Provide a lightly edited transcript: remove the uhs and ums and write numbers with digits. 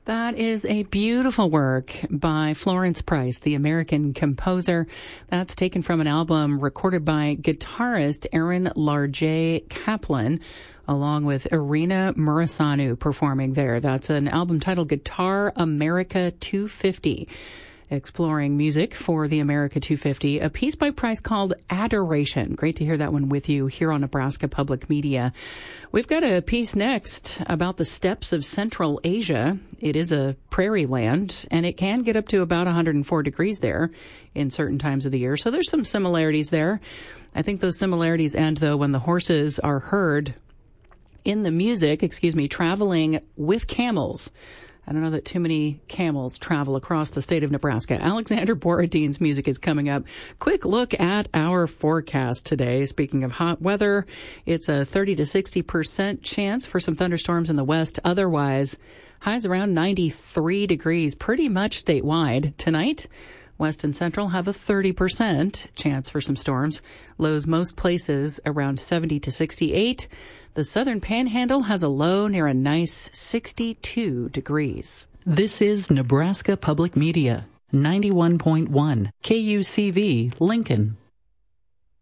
That is a beautiful work by Florence Price, the American composer. That's taken from an album recorded by guitarist Aaron Larjay Kaplan, along with Irina Murasanu performing there. That's an album titled Guitar America 250. Exploring music for the America 250, a piece by Price called Adoration. Great to hear that one with you here on Nebraska Public Media. We've got a piece next about the steppes of Central Asia. It is a prairie land, and it can get up to about 104 degrees there in certain times of the year. So there's some similarities there. I think those similarities end, though, when the horses are heard in the music, traveling with camels. I don't know that too many camels travel across the state of Nebraska. Alexander Borodine's music is coming up. Quick look at our forecast today. Speaking of hot weather, it's a 30 to 60% chance for some thunderstorms in the west. Otherwise, highs around 93 degrees, pretty much statewide. Tonight, west and central have a 30% chance for some storms. Lows most places around 70 to 68. The southern panhandle has a low near a nice 62 degrees. This is Nebraska Public Media, 91.1 KUCV, Lincoln.